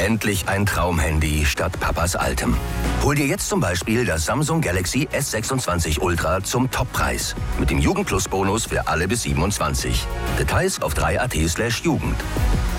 Endlich ein Traumhandy statt Papas altem. Hol dir jetzt zum Beispiel das Samsung Galaxy S26 Ultra zum Toppreis. Mit dem Jugendplus-Bonus für alle bis 27. Details auf 3.at/Jugend.